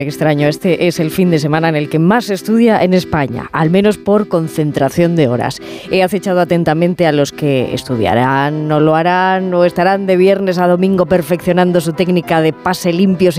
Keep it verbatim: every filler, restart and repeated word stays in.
Extraño, este es el fin de semana en el que más se estudia en España, al menos por concentración de horas. He acechado atentamente a los que estudiarán, no lo harán o estarán de viernes a domingo perfeccionando su técnica de pase limpio